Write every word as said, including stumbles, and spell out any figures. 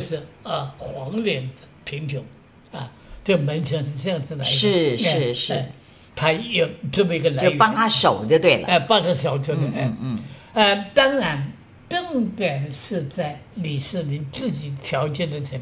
就是啊黄脸贫穷啊，这门神是这样子来的， 是是是、 哎，他有这么一个来源， 就帮他守就对了， 哎，帮他守就对了， 嗯嗯呃，当然重点是在李世民自己条件的层面。